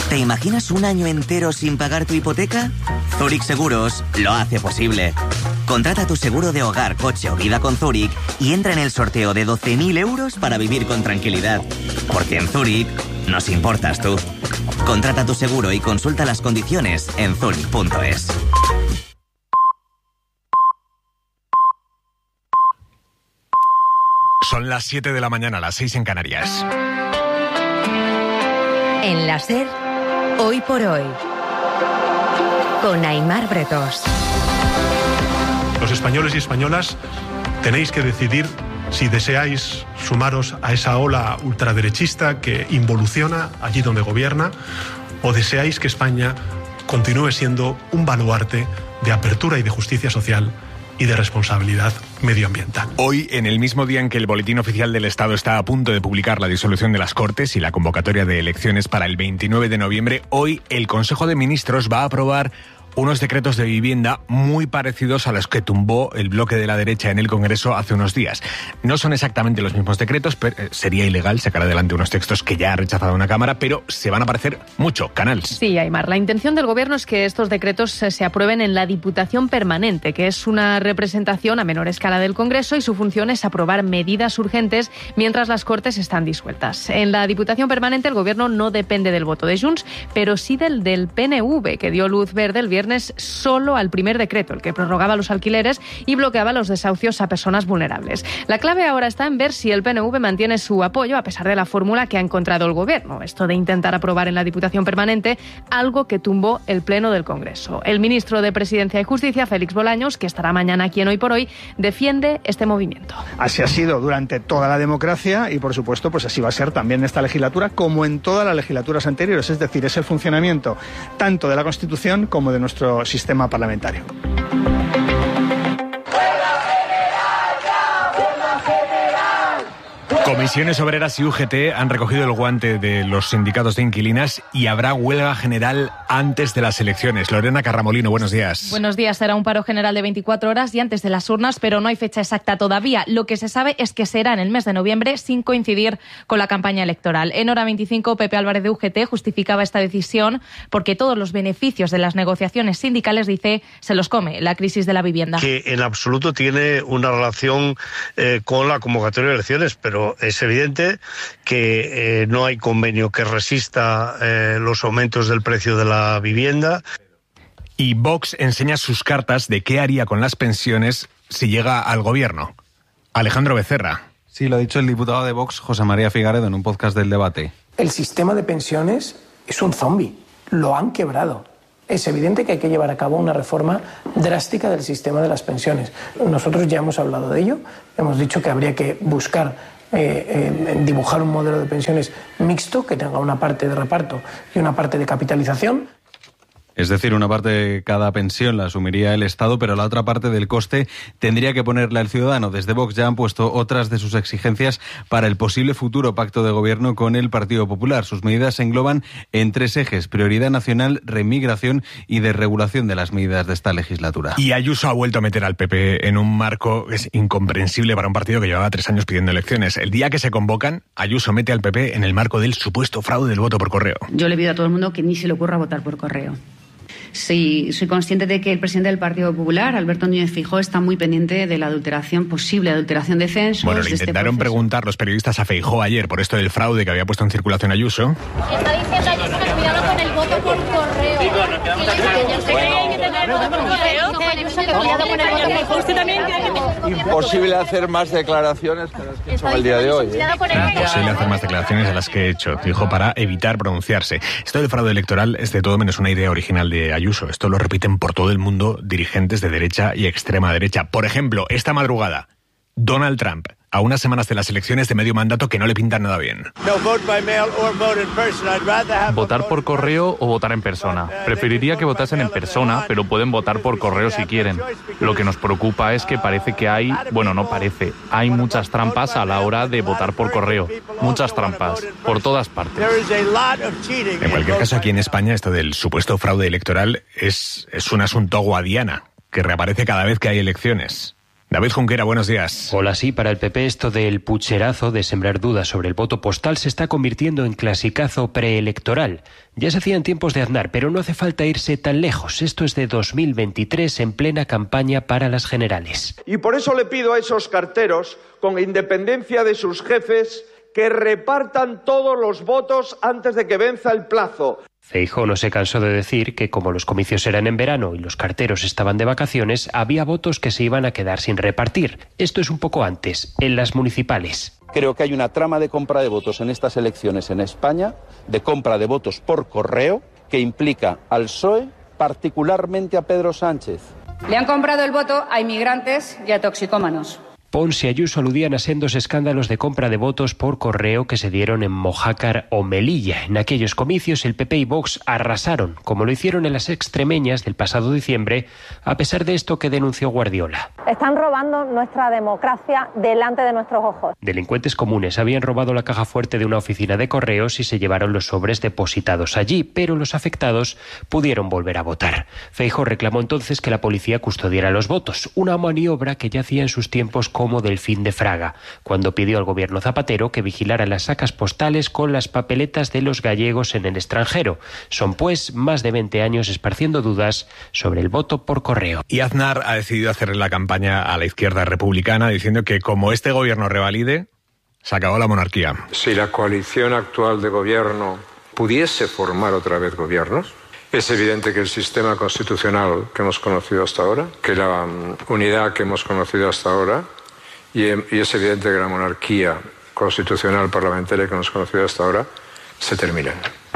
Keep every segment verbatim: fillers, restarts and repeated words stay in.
¿Te imaginas un año entero sin pagar tu hipoteca? Zurich Seguros lo hace posible. Contrata tu seguro de hogar, coche o vida con Zurich y entra en el sorteo de doce mil euros para vivir con tranquilidad. Porque en Zurich nos importas tú. Contrata tu seguro y consulta las condiciones en zurich punto es. Son las siete de la mañana, las seis en Canarias. En la SER, Hoy por Hoy, con Aimar Bretos. Los españoles y españolas tenéis que decidir si deseáis sumaros a esa ola ultraderechista que involuciona allí donde gobierna, o deseáis que España continúe siendo un baluarte de apertura y de justicia social y de responsabilidad medioambiental. Hoy, en el mismo día en que el Boletín Oficial del Estado está a punto de publicar la disolución de las Cortes y la convocatoria de elecciones para el veintinueve de noviembre, hoy el Consejo de Ministros va a aprobar unos decretos de vivienda muy parecidos a los que tumbó el bloque de la derecha en el Congreso hace unos días. No son exactamente los mismos decretos, pero sería ilegal sacar adelante unos textos que ya ha rechazado una Cámara, pero se van a parecer mucho. Canals. Sí, Aimar, la intención del Gobierno es que estos decretos se aprueben en la Diputación Permanente, que es una representación a menor escala del Congreso, y su función es aprobar medidas urgentes mientras las Cortes están disueltas. En la Diputación Permanente el Gobierno no depende del voto de Junts, pero sí del del P N V, que dio luz verde el viernes solo al primer decreto, el que prorrogaba los alquileres y bloqueaba los desahucios a personas vulnerables. La clave ahora está en ver si el P N V mantiene su apoyo a pesar de la fórmula que ha encontrado el Gobierno, esto de intentar aprobar en la Diputación Permanente algo que tumbó el Pleno del Congreso. El ministro de Presidencia y Justicia, Félix Bolaños, que estará mañana aquí en Hoy por Hoy, defiende este movimiento. Así ha sido durante toda la democracia y, por supuesto, pues así va a ser también en esta legislatura, como en todas las legislaturas anteriores. Es decir, es el funcionamiento tanto de la Constitución como de nuestro sistema parlamentario. Comisiones Obreras y U G T han recogido el guante de los sindicatos de inquilinas y habrá huelga general antes de las elecciones. Lorena Carramolino, buenos días. Buenos días. Será un paro general de veinticuatro horas y antes de las urnas, pero no hay fecha exacta todavía. Lo que se sabe es que será en el mes de noviembre sin coincidir con la campaña electoral. En Hora veinticinco, Pepe Álvarez de U G T justificaba esta decisión porque todos los beneficios de las negociaciones sindicales, dice, se los come la crisis de la vivienda. Que en absoluto tiene una relación eh, con la convocatoria de elecciones, pero es evidente que eh, no hay convenio que resista eh, los aumentos del precio de la vivienda. Y Vox enseña sus cartas de qué haría con las pensiones si llega al gobierno. Alejandro Becerra. Sí, lo ha dicho el diputado de Vox, José María Figaredo, en un podcast del Debate. El sistema de pensiones es un zombi. Lo han quebrado. Es evidente que hay que llevar a cabo una reforma drástica del sistema de las pensiones. Nosotros ya hemos hablado de ello. Hemos dicho que habría que buscar Eh, eh, dibujar un modelo de pensiones mixto que tenga una parte de reparto y una parte de capitalización. Es decir, una parte de cada pensión la asumiría el Estado, pero la otra parte del coste tendría que ponerla el ciudadano. Desde Vox ya han puesto otras de sus exigencias para el posible futuro pacto de gobierno con el Partido Popular. Sus medidas se engloban en tres ejes: prioridad nacional, remigración y desregulación de las medidas de esta legislatura. Y Ayuso ha vuelto a meter al P P en un marco que es incomprensible para un partido que llevaba tres años pidiendo elecciones. El día que se convocan, Ayuso mete al P P en el marco del supuesto fraude del voto por correo. Yo le pido a todo el mundo que ni se le ocurra votar por correo. Sí, soy consciente de que el presidente del Partido Popular, Alberto Núñez Feijóo, está muy pendiente de la adulteración, posible adulteración de censos. Bueno, le intentaron este preguntar los periodistas a Feijóo ayer por esto del fraude que había puesto en circulación Ayuso. Está diciendo Ayuso que cuidado con el voto por correo. Digo, nos quedamos aquí. Yo sé que hay que tener el voto por correo. Dice Ayuso que cuidado con el voto por correo. Usted también tiene que... Imposible hacer más declaraciones que las que he hecho el día de hoy. ¿eh? Imposible hacer más declaraciones a las que he hecho, dijo, para evitar pronunciarse. Esto del fraude electoral es de todo menos una idea original de Ayuso. Esto lo repiten por todo el mundo dirigentes de derecha y extrema derecha. Por ejemplo, esta madrugada, Donald Trump, a unas semanas de las elecciones de medio mandato que no le pintan nada bien. Votar por correo o votar en persona. Preferiría que votasen en persona, pero pueden votar por correo si quieren. Lo que nos preocupa es que parece que hay, bueno, no parece, hay muchas trampas a la hora de votar por correo. Muchas trampas, por todas partes. En cualquier caso, aquí en España, esto del supuesto fraude electoral es, es un asunto guadiana, que reaparece cada vez que hay elecciones. David Junquera, buenos días. Hola, sí, para el P P esto del pucherazo de sembrar dudas sobre el voto postal se está convirtiendo en clasicazo preelectoral. Ya se hacía en tiempos de Aznar, pero no hace falta irse tan lejos. Esto es de dos mil veintitrés, en plena campaña para las generales. Y por eso le pido a esos carteros, con independencia de sus jefes, que repartan todos los votos antes de que venza el plazo. Feijóo no se cansó de decir que como los comicios eran en verano y los carteros estaban de vacaciones, había votos que se iban a quedar sin repartir. Esto es un poco antes, en las municipales. Creo que hay una trama de compra de votos en estas elecciones en España, de compra de votos por correo, que implica al P S O E, particularmente a Pedro Sánchez. Le han comprado el voto a inmigrantes y a toxicómanos. Pons y Ayuso aludían a sendos escándalos de compra de votos por correo que se dieron en Mojácar o Melilla. En aquellos comicios el P P y Vox arrasaron, como lo hicieron en las extremeñas del pasado diciembre, a pesar de esto que denunció Guardiola. Están robando nuestra democracia delante de nuestros ojos. Delincuentes comunes habían robado la caja fuerte de una oficina de correos y se llevaron los sobres depositados allí, pero los afectados pudieron volver a votar. Feijóo reclamó entonces que la policía custodiara los votos, una maniobra que ya hacía en sus tiempos como Delfín de Fraga, cuando pidió al gobierno Zapatero que vigilara las sacas postales con las papeletas de los gallegos en el extranjero. Son pues más de veinte años esparciendo dudas sobre el voto por correo. Y Aznar ha decidido hacer la campaña a la izquierda republicana diciendo que como este gobierno revalide, se acabó la monarquía. Si la coalición actual de gobierno pudiese formar otra vez gobiernos, es evidente que el sistema constitucional que hemos conocido hasta ahora, que la um, unidad que hemos conocido hasta ahora, y, y es evidente que la monarquía constitucional parlamentaria que hemos conocido hasta ahora, se terminan.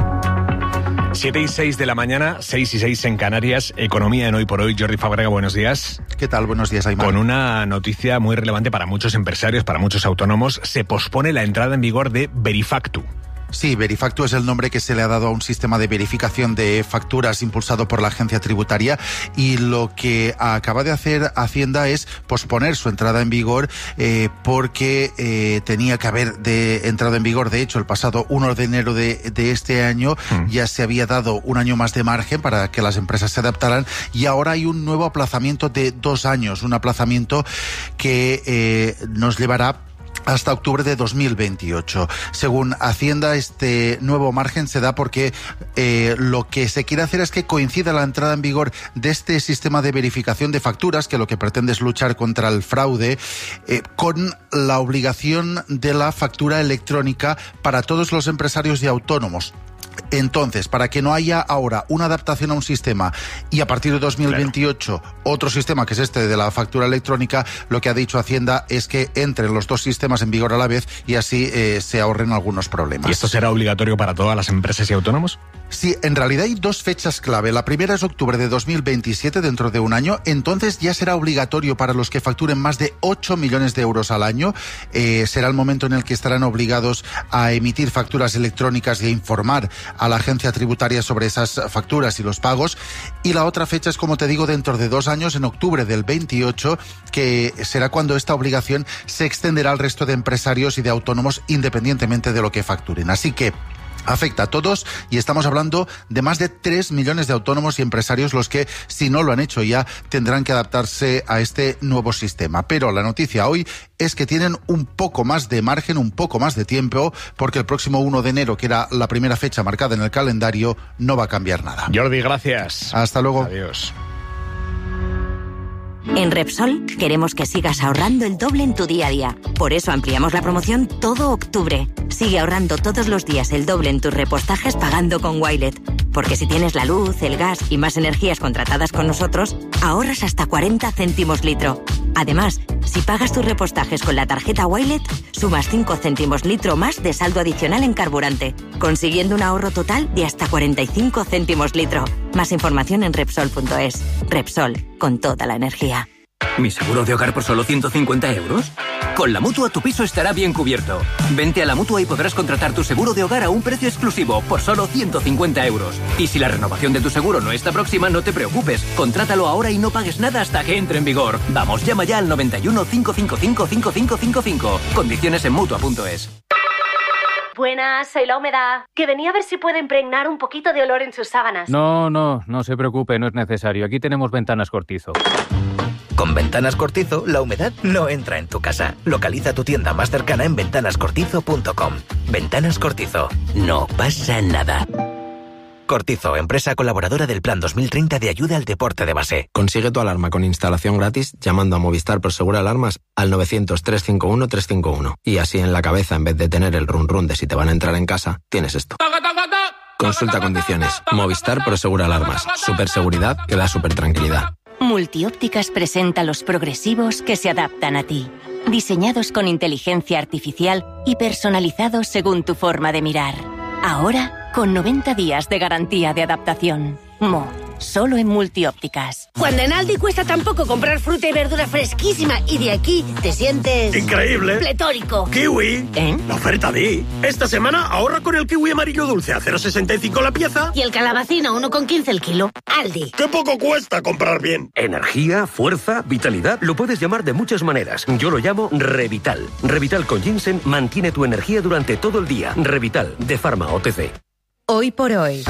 siete y seis de la mañana, seis y seis en Canarias, economía en Hoy por Hoy. Jordi Fábrega, buenos días. ¿Qué tal? Buenos días, Aymar. Con una noticia muy relevante para muchos empresarios, para muchos autónomos, se pospone la entrada en vigor de Verifactu. Sí, Verifactu es el nombre que se le ha dado a un sistema de verificación de facturas impulsado por la agencia tributaria, y lo que acaba de hacer Hacienda es posponer su entrada en vigor eh, porque eh, tenía que haber de, entrado en vigor, de hecho, el pasado primero de enero de, de este año. Mm. Ya se había dado un año más de margen para que las empresas se adaptaran, y ahora hay un nuevo aplazamiento de dos años, un aplazamiento que eh, nos llevará hasta octubre de dos mil veintiocho. Según Hacienda, este nuevo margen se da porque eh, lo que se quiere hacer es que coincida la entrada en vigor de este sistema de verificación de facturas, que lo que pretende es luchar contra el fraude, eh, con la obligación de la factura electrónica para todos los empresarios y autónomos. Entonces, para que no haya ahora una adaptación a un sistema y a partir de dos mil veintiocho claro. otro sistema, que es este de la factura electrónica, lo que ha dicho Hacienda es que entren los dos sistemas en vigor a la vez y así eh, se ahorren algunos problemas. ¿Y esto será obligatorio para todas las empresas y autónomos? Sí, en realidad hay dos fechas clave. La primera es octubre de dos mil veintisiete, dentro de un año. Entonces ya será obligatorio para los que facturen más de ocho millones de euros al año. Eh, será el momento en el que estarán obligados a emitir facturas electrónicas y a informar a la agencia tributaria sobre esas facturas y los pagos. Y la otra fecha es, como te digo, dentro de dos años, en octubre del veintiocho, que será cuando esta obligación se extenderá al resto de empresarios y de autónomos independientemente de lo que facturen. Así que afecta a todos, y estamos hablando de más de tres millones de autónomos y empresarios los que, si no lo han hecho ya, tendrán que adaptarse a este nuevo sistema. Pero la noticia hoy es que tienen un poco más de margen, un poco más de tiempo, porque el próximo primero de enero, que era la primera fecha marcada en el calendario, no va a cambiar nada. Jordi, gracias. Hasta luego. Adiós. En Repsol queremos que sigas ahorrando el doble en tu día a día. Por eso ampliamos la promoción todo octubre. Sigue ahorrando todos los días el doble en tus repostajes pagando con Wilet. Porque si tienes la luz, el gas y más energías contratadas con nosotros, ahorras hasta cuarenta céntimos litro. Además, si pagas tus repostajes con la tarjeta Wilet, sumas cinco céntimos litro más de saldo adicional en carburante, consiguiendo un ahorro total de hasta cuarenta y cinco céntimos litro. Más información en Repsol punto es. Repsol, con toda la energía. ¿Mi seguro de hogar por solo ciento cincuenta euros? Con la Mutua tu piso estará bien cubierto. Vente a la Mutua y podrás contratar tu seguro de hogar a un precio exclusivo por solo ciento cincuenta euros. Y si la renovación de tu seguro no está próxima, no te preocupes. Contrátalo ahora y no pagues nada hasta que entre en vigor. Vamos, llama ya al noventa y uno, cinco cinco cinco, cinco cinco cinco cinco. Condiciones en Mutua punto es. Buenas, soy la humedad. Que venía a ver si puede impregnar un poquito de olor en sus sábanas. No, no, no se preocupe, no es necesario. Aquí tenemos ventanas Cortizo. Con Ventanas Cortizo, la humedad no entra en tu casa. Localiza tu tienda más cercana en ventanas cortizo punto com. Ventanas Cortizo. No pasa nada. Cortizo, empresa colaboradora del Plan dos mil treinta de ayuda al deporte de base. Consigue tu alarma con instalación gratis llamando a Movistar Prosegur Alarmas al novecientos, trescientos cincuenta y uno, trescientos cincuenta y uno. Y así en la cabeza, en vez de tener el run run de si te van a entrar en casa, tienes esto. Consulta condiciones. Movistar Prosegur Alarmas. Superseguridad que da super tranquilidad. Multiópticas presenta los progresivos que se adaptan a ti. Diseñados con inteligencia artificial y personalizados según tu forma de mirar. Ahora, con noventa días de garantía de adaptación. Mo, solo en Multiópticas. Cuando en Aldi cuesta tan poco comprar fruta y verdura fresquísima y de aquí te sientes... ¡increíble! ¡Pletórico! ¡Kiwi! ¿Eh? La oferta di. Esta semana ahorra con el kiwi amarillo dulce a cero coma sesenta y cinco la pieza. Y el calabacín a uno coma quince el kilo. Aldi. ¡Qué poco cuesta comprar bien! Energía, fuerza, vitalidad, lo puedes llamar de muchas maneras. Yo lo llamo Revital. Revital con ginseng mantiene tu energía durante todo el día. Revital, de Pharma O T C. Hoy por hoy,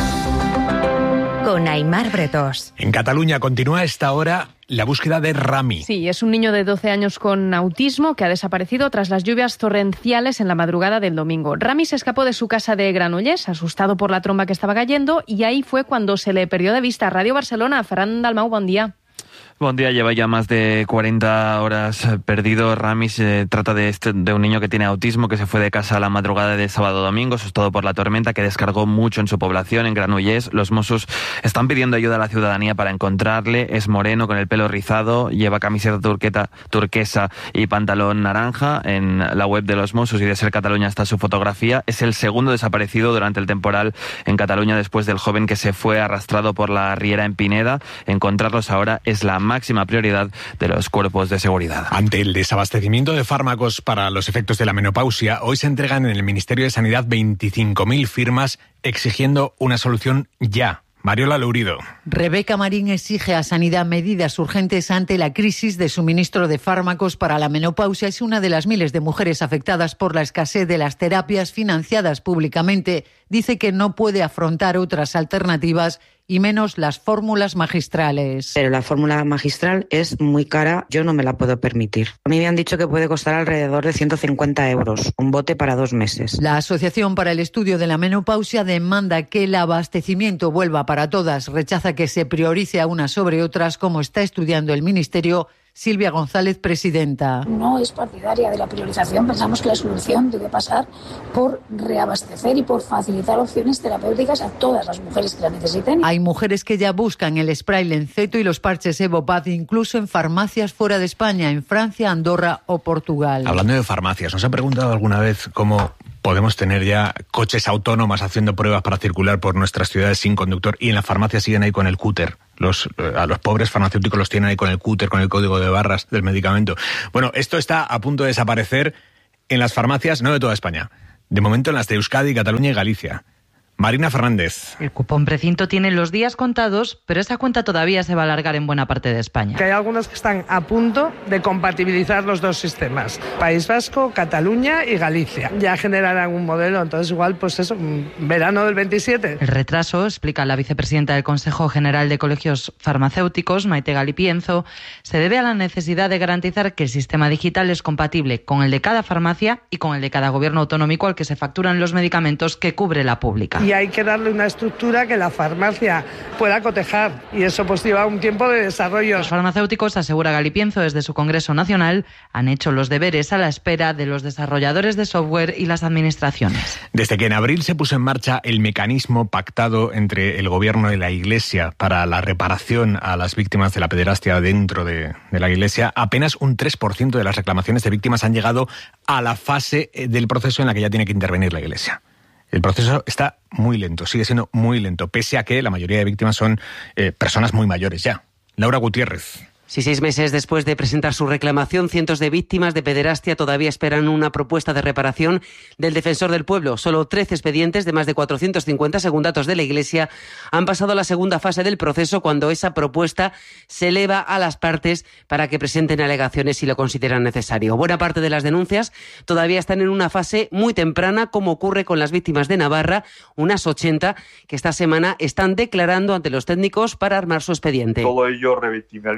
con Aimar Bretós. En Cataluña continúa a esta hora la búsqueda de Rami. Sí, es un niño de doce años con autismo que ha desaparecido tras las lluvias torrenciales en la madrugada del domingo. Rami se escapó de su casa de Granollers, asustado por la tromba que estaba cayendo, y ahí fue cuando se le perdió de vista. Radio Barcelona, Ferran Dalmau, buen día. Buen día, lleva ya más de cuarenta horas perdido. Rami se trata de, este, de un niño que tiene autismo, que se fue de casa a la madrugada de sábado domingo, asustado por la tormenta que descargó mucho en su población, en Granollers. Los Mossos están pidiendo ayuda a la ciudadanía para encontrarle. Es moreno, con el pelo rizado, lleva camiseta turqueta, turquesa y pantalón naranja. En la web de los Mossos y de Ser Cataluña está su fotografía. Es el segundo desaparecido durante el temporal en Cataluña, después del joven que se fue arrastrado por la riera en Pineda. Encontrarlos ahora es la máxima prioridad de los cuerpos de seguridad. Ante el desabastecimiento de fármacos para los efectos de la menopausia, hoy se entregan en el Ministerio de Sanidad veinticinco mil firmas exigiendo una solución ya. Mariola Lourido. Rebeca Marín exige a Sanidad medidas urgentes ante la crisis de suministro de fármacos para la menopausia. Es una de las miles de mujeres afectadas por la escasez de las terapias financiadas públicamente. Dice que no puede afrontar otras alternativas y menos las fórmulas magistrales. Pero la fórmula magistral es muy cara, yo no me la puedo permitir. A mí me han dicho que puede costar alrededor de ciento cincuenta euros, un bote para dos meses. La Asociación para el Estudio de la Menopausia demanda que el abastecimiento vuelva para todas. Rechaza que se priorice a unas sobre otras, como está estudiando el Ministerio. Silvia González, presidenta. No es partidaria de la priorización. Pensamos que la solución debe pasar por reabastecer y por facilitar opciones terapéuticas a todas las mujeres que la necesiten. Hay mujeres que ya buscan el spray Lenceto y los parches Evopad, incluso en farmacias fuera de España, en Francia, Andorra o Portugal. Hablando de farmacias, ¿nos ha preguntado alguna vez cómo podemos tener ya coches autónomos haciendo pruebas para circular por nuestras ciudades sin conductor y en las farmacias siguen ahí con el cúter? Los, a los pobres farmacéuticos los tienen ahí con el cúter, con el código de barras del medicamento. Bueno, esto está a punto de desaparecer en las farmacias, no de toda España. De momento en las de Euskadi, Cataluña y Galicia. Marina Fernández. El cupón precinto tiene los días contados, pero esa cuenta todavía se va a alargar en buena parte de España. Que hay algunos que están a punto de compatibilizar los dos sistemas. País Vasco, Cataluña y Galicia. Ya generarán un modelo, entonces igual, pues eso, verano del veintisiete. El retraso, explica la vicepresidenta del Consejo General de Colegios Farmacéuticos, Maite Galipienzo, se debe a la necesidad de garantizar que el sistema digital es compatible con el de cada farmacia y con el de cada gobierno autonómico al que se facturan los medicamentos que cubre la pública. Y hay que darle una estructura que la farmacia pueda cotejar y eso pues lleva un tiempo de desarrollo. Los farmacéuticos, asegura Galipienzo desde su Congreso Nacional, han hecho los deberes a la espera de los desarrolladores de software y las administraciones. Desde que en abril se puso en marcha el mecanismo pactado entre el Gobierno y la Iglesia para la reparación a las víctimas de la pederastia dentro de, de la Iglesia, apenas un tres por ciento de las reclamaciones de víctimas han llegado a la fase del proceso en la que ya tiene que intervenir la Iglesia. El proceso está muy lento, sigue siendo muy lento, pese a que la mayoría de víctimas son eh, personas muy mayores ya. Laura Gutiérrez. Si seis meses después de presentar su reclamación, cientos de víctimas de pederastia todavía esperan una propuesta de reparación del Defensor del Pueblo. Solo trece expedientes de más de cuatrocientos cincuenta, según datos de la Iglesia, han pasado a la segunda fase del proceso cuando esa propuesta se eleva a las partes para que presenten alegaciones si lo consideran necesario. Buena parte de las denuncias todavía están en una fase muy temprana, como ocurre con las víctimas de Navarra, unas ochenta que esta semana están declarando ante los técnicos para armar su expediente. Todo ello revictimaliza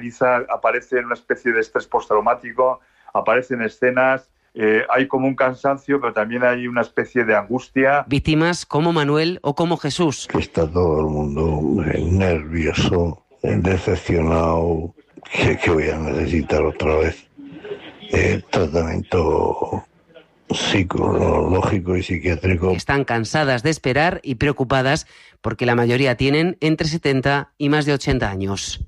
aparece una especie de estrés postraumático, aparecen escenas, eh, hay como un cansancio, pero también hay una especie de angustia. Víctimas como Manuel o como Jesús. Que está todo el mundo eh, nervioso, eh, decepcionado, que, que voy a necesitar otra vez eh, tratamiento psicológico y psiquiátrico. Están cansadas de esperar y preocupadas porque la mayoría tienen entre setenta y más de ochenta años.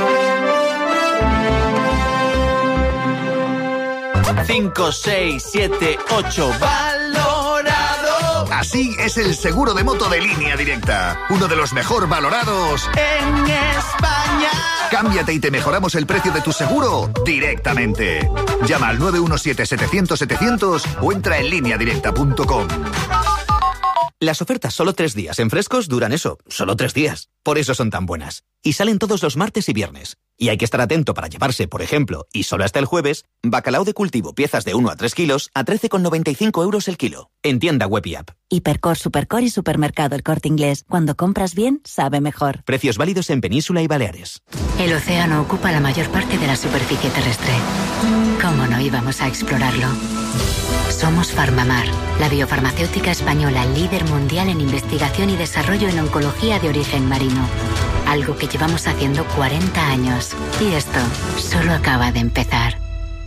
cinco, seis, siete, ocho, valorado. Así es el seguro de moto de Línea Directa, uno de los mejor valorados en España. Cámbiate y te mejoramos el precio de tu seguro directamente. Llama al nueve uno siete, setecientos, setecientos o entra en línea directa punto com. Las ofertas solo tres días en Frescos duran eso, solo tres días. Por eso son tan buenas. Y salen todos los martes y viernes. Y hay que estar atento para llevarse, por ejemplo, y solo hasta el jueves, bacalao de cultivo, piezas de uno a tres kilos, a trece con noventa y cinco euros el kilo. En tienda web y app. Hipercor, Supercor y Supermercado El Corte Inglés. Cuando compras bien, sabe mejor. Precios válidos en Península y Baleares. El océano ocupa la mayor parte de la superficie terrestre. ¿Cómo no íbamos a explorarlo? Somos Farmamar, la biofarmacéutica española líder mundial en investigación y desarrollo en oncología de origen marino. Algo que llevamos haciendo cuarenta años. Y esto solo acaba de empezar.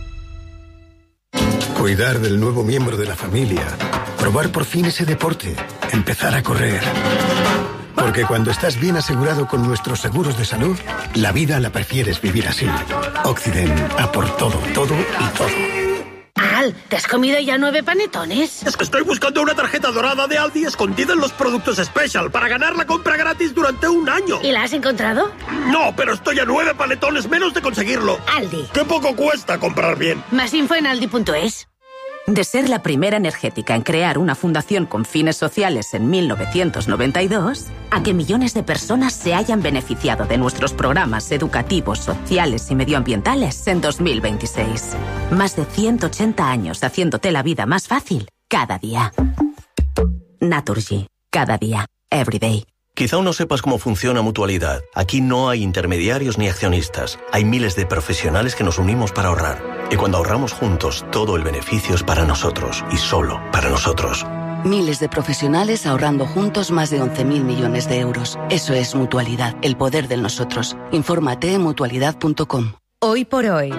Cuidar del nuevo miembro de la familia. Probar por fin ese deporte. Empezar a correr. Porque cuando estás bien asegurado con nuestros seguros de salud, la vida la prefieres vivir así. Occident, a por todo, todo y todo. Al, ¿te has comido ya nueve panetones? Es que estoy buscando una tarjeta dorada de Aldi escondida en los productos Special para ganar la compra gratis durante un año. ¿Y la has encontrado? No, pero estoy a nueve panetones menos de conseguirlo. Aldi. ¡Qué poco cuesta comprar bien! Más info en aldi punto es. De ser la primera energética en crear una fundación con fines sociales en mil novecientos noventa y dos, a que millones de personas se hayan beneficiado de nuestros programas educativos, sociales y medioambientales en dos mil veintiséis. Más de ciento ochenta años haciéndote la vida más fácil cada día. Naturgy. Cada día. Every day. Quizá aún no sepas cómo funciona Mutualidad. Aquí no hay intermediarios ni accionistas. Hay miles de profesionales que nos unimos para ahorrar. Y cuando ahorramos juntos, todo el beneficio es para nosotros y solo para nosotros. Miles de profesionales ahorrando juntos más de once mil millones de euros. Eso es Mutualidad, el poder del nosotros. Infórmate en mutualidad punto com. Hoy por hoy.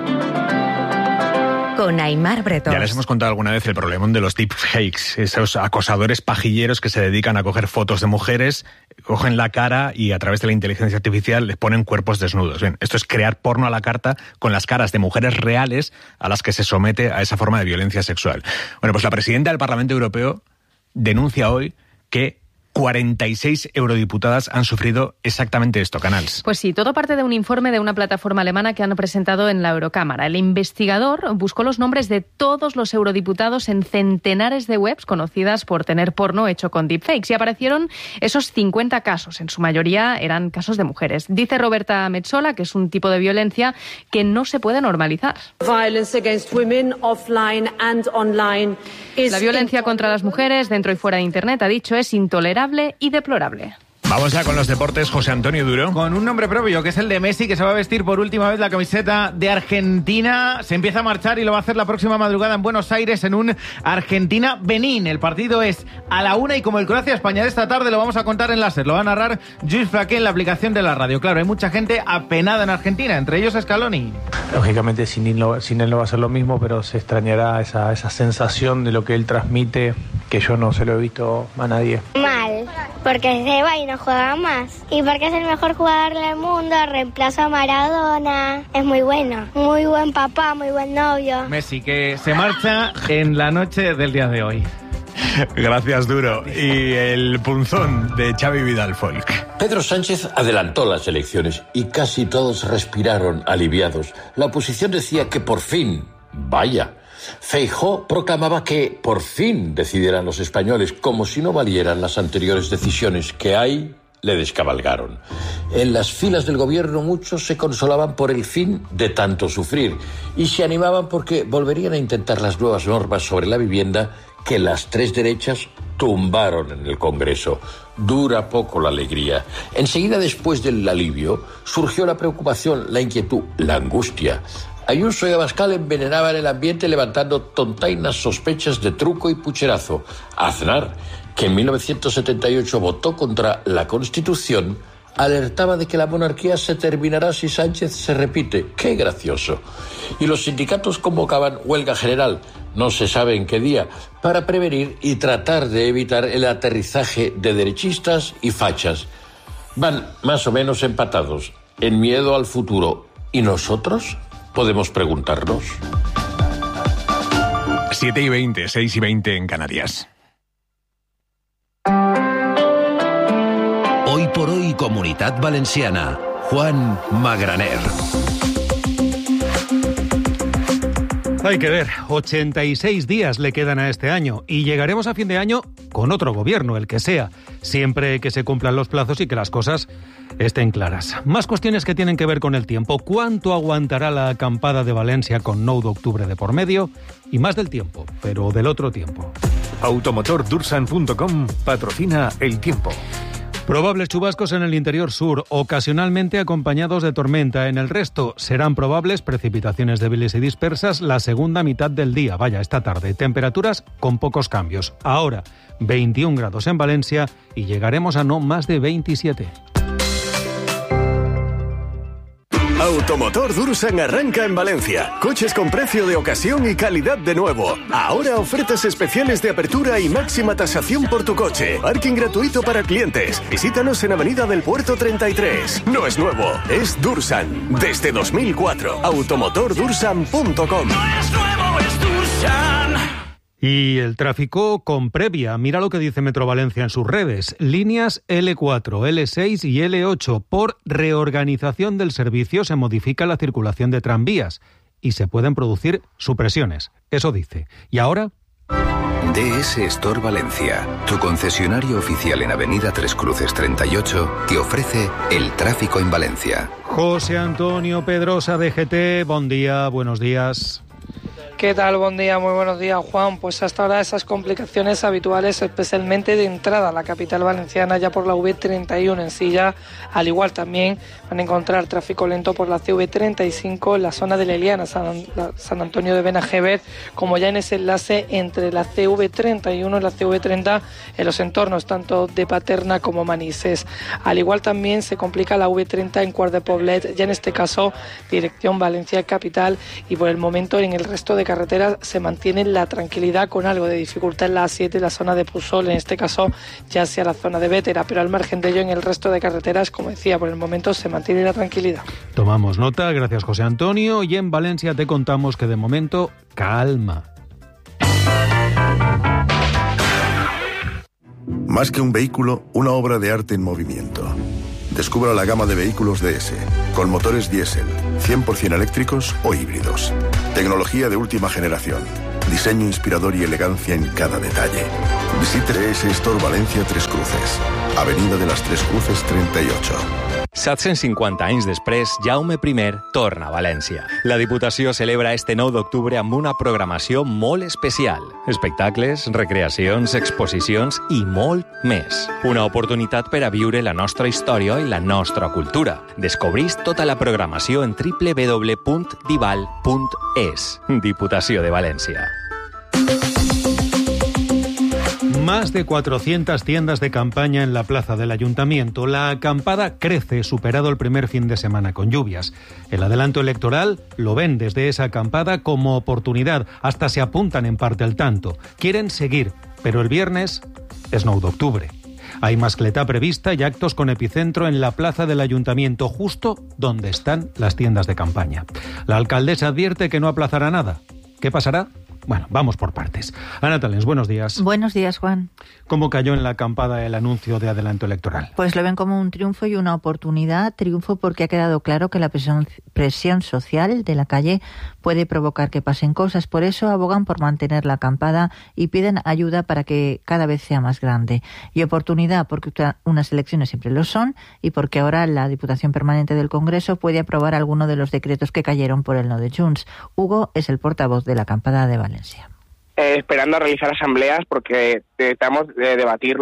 Con Aimar Bretós. Ya les hemos contado alguna vez el problemón de los deepfakes, esos acosadores pajilleros que se dedican a coger fotos de mujeres, cogen la cara y a través de la inteligencia artificial les ponen cuerpos desnudos. Bien, esto es crear porno a la carta con las caras de mujeres reales a las que se somete a esa forma de violencia sexual. Bueno, pues la presidenta del Parlamento Europeo denuncia hoy que cuarenta y seis eurodiputadas han sufrido exactamente esto, Canals. Pues sí, todo parte de un informe de una plataforma alemana que han presentado en la Eurocámara. El investigador buscó los nombres de todos los eurodiputados en centenares de webs conocidas por tener porno hecho con deepfakes y aparecieron esos cincuenta casos. En su mayoría eran casos de mujeres. Dice Roberta Metsola que es un tipo de violencia que no se puede normalizar. La violencia contra las mujeres dentro y fuera de Internet, ha dicho, es intolerable y deplorable. Vamos ya con los deportes, José Antonio Duro. Con un nombre propio, que es el de Messi, que se va a vestir por última vez la camiseta de Argentina. Se empieza a marchar y lo va a hacer la próxima madrugada en Buenos Aires en un Argentina-Benín. El partido es a la una y como el Croacia-España de esta tarde lo vamos a contar en láser. Lo va a narrar Luis Flaqué en la aplicación de la radio. Claro, hay mucha gente apenada en Argentina, entre ellos Scaloni. Lógicamente sin él, no, sin él no va a ser lo mismo, pero se extrañará esa, esa sensación de lo que él transmite, que yo no se lo he visto a nadie. Mal, porque se va y no juega más. Y porque es el mejor jugador del mundo, reemplaza a Maradona. Es muy bueno, muy buen papá, muy buen novio. Messi, que se marcha en la noche del día de hoy. Gracias, Duro. Y el punzón de Xavi Vidal Folk. Pedro Sánchez adelantó las elecciones y casi todos respiraron aliviados. La oposición decía que por fin, vaya. Feijóo proclamaba que por fin decidieran los españoles, como si no valieran las anteriores decisiones que hay, le descabalgaron. En las filas del gobierno muchos se consolaban por el fin de tanto sufrir y se animaban porque volverían a intentar las nuevas normas sobre la vivienda que las tres derechas tumbaron en el Congreso. dura poco la alegría. Enseguida después del alivio surgió la preocupación, la inquietud, la angustia. Ayuso y Abascal envenenaban el ambiente levantando tontainas sospechas de truco y pucherazo. Aznar, que en mil novecientos setenta y ocho votó contra la Constitución, alertaba de que la monarquía se terminará si Sánchez se repite. ¡Qué gracioso! Y los sindicatos convocaban huelga general, no se sabe en qué día, para prevenir y tratar de evitar el aterrizaje de derechistas y fachas. Van más o menos empatados, en miedo al futuro. ¿Y nosotros? Podemos preguntarnos. siete y veinte, seis y veinte en Canarias. Hoy por hoy, Comunitat Valenciana. Juan Magraner. Hay que ver, ochenta y seis días le quedan a este año y llegaremos a fin de año con otro gobierno, el que sea, siempre que se cumplan los plazos y que las cosas estén claras. Más cuestiones que tienen que ver con el tiempo. ¿Cuánto aguantará la acampada de Valencia con nueve de octubre de por medio? Y más del tiempo, pero del otro tiempo. Automotor Dursan punto com patrocina el tiempo. Probables chubascos en el interior sur, ocasionalmente acompañados de tormenta. En el resto serán probables precipitaciones débiles y dispersas la segunda mitad del día, vaya, esta tarde. Temperaturas con pocos cambios. Ahora, veintiún grados en Valencia y llegaremos a no más de veintisiete. Automotor Dursan arranca en Valencia. Coches con precio de ocasión y calidad de nuevo. Ahora ofertas especiales de apertura y máxima tasación por tu coche. Parking gratuito para clientes. Visítanos en Avenida del Puerto treinta y tres. No es nuevo, es Dursan. Desde dos mil cuatro. Automotor Dursan punto com. No es nuevo, es Dursan. Y el tráfico con previa. Mira lo que dice Metro Valencia en sus redes. Líneas ele cuatro, ele seis y ele ocho. Por reorganización del servicio se modifica la circulación de tranvías y se pueden producir supresiones. Eso dice. ¿Y ahora? D S Store Valencia, tu concesionario oficial en Avenida Tres Cruces treinta y ocho, te ofrece el tráfico en Valencia. José Antonio Pedrosa, D G T. Buen día, buenos días. ¿Qué tal? Buen día, muy buenos días, Juan. Pues hasta ahora esas complicaciones habituales, especialmente de entrada a la capital valenciana, ya por la V treinta y uno en Silla. Al igual también van a encontrar tráfico lento por la C V treinta y cinco en la zona de la Eliana, San, San Antonio de Benajever, como ya en ese enlace entre la C V treinta y uno y la C V treinta en los entornos tanto de Paterna como Manises. Al igual también se complica la V treinta en Quart de Poblet, ya en este caso dirección Valencia capital, y por el momento en el resto de carreteras se mantiene la tranquilidad, con algo de dificultad en la A siete, la zona de Pusol, en este caso ya hacia la zona de Bétera, pero al margen de ello en el resto de carreteras, como decía, por el momento se mantiene la tranquilidad. Tomamos nota, gracias José Antonio, y en Valencia te contamos que de momento, calma. Más que un vehículo, una obra de arte en movimiento. Descubra la gama de vehículos D S, con motores diésel, cien por ciento eléctricos o híbridos. Tecnología de última generación. Diseño inspirador y elegancia en cada detalle. Visite D S Store Valencia Tres Cruces. Avenida de las Tres Cruces treinta y ocho. set-cents cinquanta anys després, Jaume I torna a València. La Diputació celebra este nou d'octubre amb una programació molt especial. Espectacles, recreacions, exposicions i molt més. Una oportunitat per a viure la nostra història i la nostra cultura. Descobrís tota la programació en doble u doble u doble u punt dival punt es. Diputació de València. Más de cuatrocientas tiendas de campaña en la plaza del Ayuntamiento. La acampada crece, superado el primer fin de semana con lluvias. El adelanto electoral lo ven desde esa acampada como oportunidad. Hasta se apuntan en parte al tanto. Quieren seguir, pero el viernes es nueve de octubre. Hay mascletá prevista y actos con epicentro en la plaza del Ayuntamiento, justo donde están las tiendas de campaña. La alcaldesa advierte que no aplazará nada. ¿Qué pasará? Bueno, vamos por partes. Ana Talens, buenos días. Buenos días, Juan. ¿Cómo cayó en la acampada el anuncio de adelanto electoral? Pues lo ven como un triunfo y una oportunidad. Triunfo porque ha quedado claro que la presión, presión social de la calle puede provocar que pasen cosas. Por eso abogan por mantener la acampada y piden ayuda para que cada vez sea más grande. Y oportunidad porque unas elecciones siempre lo son y porque ahora la Diputación Permanente del Congreso puede aprobar alguno de los decretos que cayeron por el no de Junts. Hugo es el portavoz de la acampada de Valencia. Eh, esperando a realizar asambleas porque necesitamos eh, debatirlo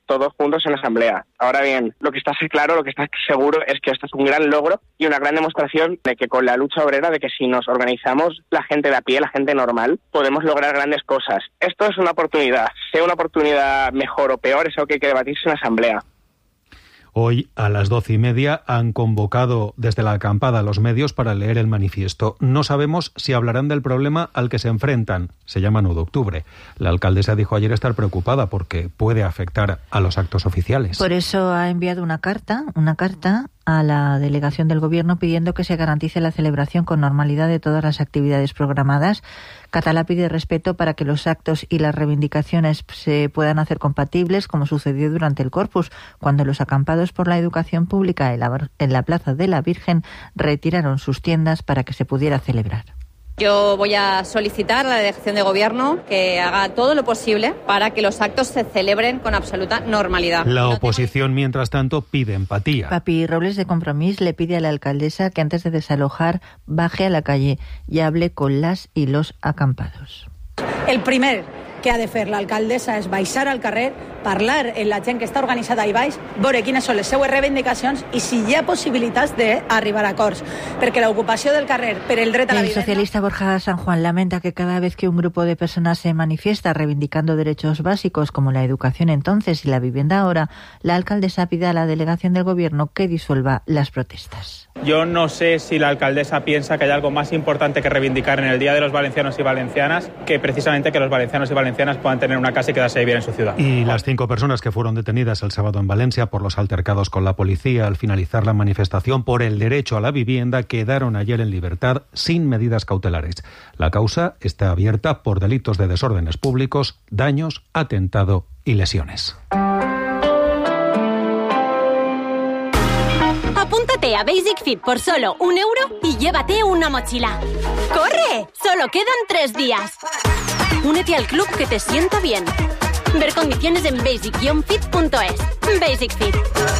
todos juntos en asamblea. Ahora bien, lo que está claro, lo que está seguro es que esto es un gran logro y una gran demostración de que con la lucha obrera, de que si nos organizamos la gente de a pie, la gente normal, podemos lograr grandes cosas. Esto es una oportunidad, sea una oportunidad mejor o peor, es algo que hay que debatirse en asamblea. Hoy a las doce y media han convocado desde la acampada a los medios para leer el manifiesto. No sabemos si hablarán del problema al que se enfrentan. Se llama nueve de octubre. La alcaldesa dijo ayer estar preocupada porque puede afectar a los actos oficiales. Por eso ha enviado una carta, una carta a la delegación del Gobierno pidiendo que se garantice la celebración con normalidad de todas las actividades programadas. Catalá pide respeto para que los actos y las reivindicaciones se puedan hacer compatibles, como sucedió durante el Corpus, cuando los acampados por la educación pública en la, en la Plaza de la Virgen retiraron sus tiendas para que se pudiera celebrar. Yo voy a solicitar a la delegación de Gobierno que haga todo lo posible para que los actos se celebren con absoluta normalidad. La oposición, mientras tanto, pide empatía. Papi Robles de Compromís le pide a la alcaldesa que antes de desalojar baje a la calle y hable con las y los acampados. El primer que ha de fer l'alcaldessa és baixar al carrer, parlar amb la gent que està organitzada ahí baix, veure quines són les seues reivindicacions i si hi ha possibilitats d'arribar a acords, perquè l'ocupació del carrer per el dret a la vivienda... El socialista Borja San Juan lamenta que cada vez que un grupo de personas se manifiesta reivindicando derechos básicos como la educación entonces y la vivienda ahora, la alcaldesa pide a la delegación del Gobierno que disuelva las protestas. Yo no sé si la alcaldesa piensa que hay algo más importante que reivindicar en el Día de los Valencianos y Valencianas que precisamente que los valencianos y valencianas puedan tener una casa y quedarse a vivir en su ciudad. Y las cinco personas que fueron detenidas el sábado en Valencia por los altercados con la policía al finalizar la manifestación por el derecho a la vivienda quedaron ayer en libertad sin medidas cautelares. La causa está abierta por delitos de desórdenes públicos, daños, atentado y lesiones. Apúntate a Basic Fit por solo un euro y llévate una mochila. ¡Corre! Solo quedan tres días. Únete al club que te sienta bien. Ver condiciones en basic fit punto es. Basic Fit.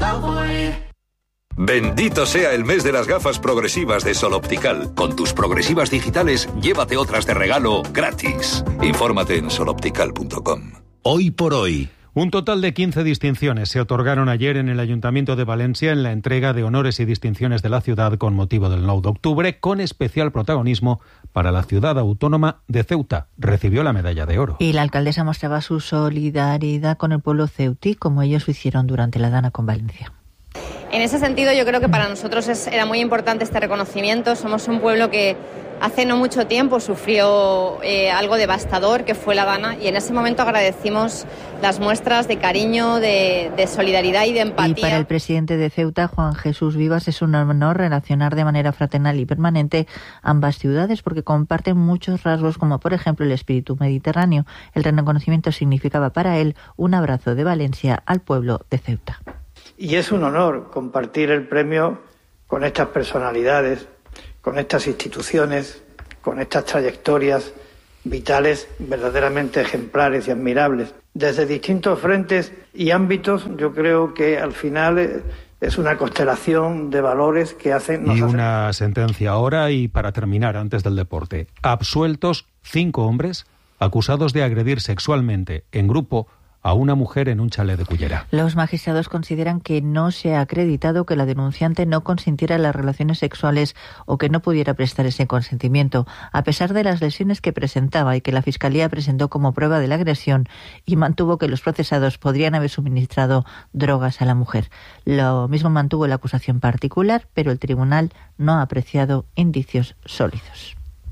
Bendito sea el mes de las gafas progresivas de Sol Optical. Con tus progresivas digitales, llévate otras de regalo gratis. Infórmate en sol optical punto com. Hoy por hoy. Un total de quince distinciones se otorgaron ayer en el Ayuntamiento de Valencia en la entrega de honores y distinciones de la ciudad con motivo del nueve de octubre, con especial protagonismo para la ciudad autónoma de Ceuta. Recibió la medalla de oro. Y la alcaldesa mostraba su solidaridad con el pueblo ceutí, como ellos lo hicieron durante la Dana con Valencia. En ese sentido, yo creo que para nosotros es, era muy importante este reconocimiento. Somos un pueblo que hace no mucho tiempo sufrió eh, algo devastador, que fue la Dana, y en ese momento agradecimos las muestras de cariño, de, de solidaridad y de empatía. Y para el presidente de Ceuta, Juan Jesús Vivas, es un honor relacionar de manera fraternal y permanente ambas ciudades, porque comparten muchos rasgos, como por ejemplo el espíritu mediterráneo. El reconocimiento significaba para él un abrazo de Valencia al pueblo de Ceuta. Y es un honor compartir el premio con estas personalidades, con estas instituciones, con estas trayectorias vitales verdaderamente ejemplares y admirables. Desde distintos frentes y ámbitos, yo creo que al final es una constelación de valores que hacen... Nos y hacen... una sentencia ahora, y para terminar, antes del deporte. Absueltos cinco hombres acusados de agredir sexualmente en grupo a una mujer en un chalet de Cullera. Los magistrados consideran que no se ha acreditado que la denunciante no consintiera las relaciones sexuales o que no pudiera prestar ese consentimiento, a pesar de las lesiones que presentaba y que la Fiscalía presentó como prueba de la agresión, y mantuvo que los procesados podrían haber suministrado drogas a la mujer. Lo mismo mantuvo la acusación particular, pero el tribunal no ha apreciado indicios sólidos.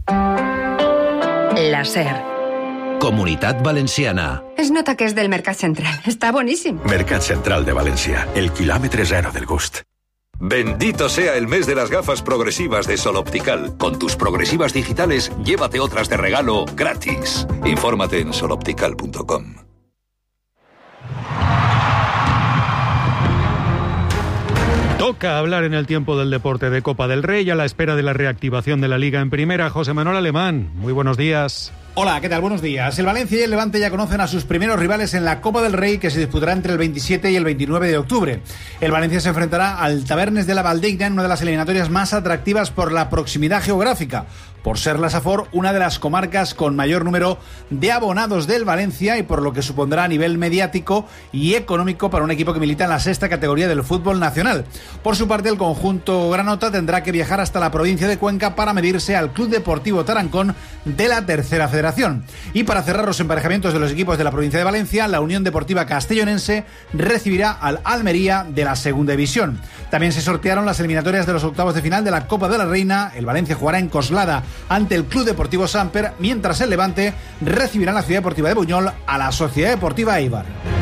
La SER. Comunitat Valenciana. Es nota que es del Mercat Central. Está buenísimo. Mercat Central de Valencia, el kilómetro cero del gust. Bendito sea el mes de las gafas progresivas de Sol Optical. Con tus progresivas digitales, llévate otras de regalo gratis. Infórmate en sol optical punto com. Toca hablar en el tiempo del deporte de Copa del Rey a la espera de la reactivación de la Liga en Primera. José Manuel Alemán, muy buenos días. Hola, ¿qué tal? Buenos días. El Valencia y el Levante ya conocen a sus primeros rivales en la Copa del Rey, que se disputará entre el veintisiete y el veintinueve de octubre. El Valencia se enfrentará al Tabernes de la Valdeira en una de las eliminatorias más atractivas por la proximidad geográfica. por ser la Safor una de las comarcas con mayor número de abonados del Valencia y por lo que supondrá a nivel mediático y económico para un equipo que milita en la sexta categoría del fútbol nacional. Por su parte, el conjunto granota tendrá que viajar hasta la provincia de Cuenca para medirse al Club Deportivo Tarancón de la Tercera Federación. Y para cerrar los emparejamientos de los equipos de la provincia de Valencia, la Unión Deportiva Castellonense recibirá al Almería de la Segunda División. También se sortearon las eliminatorias de los octavos de final de la Copa de la Reina. El Valencia jugará en Coslada ante el Club Deportivo Samper, mientras el Levante recibirá en la Ciudad Deportiva de Buñol a la Sociedad Deportiva Eibar.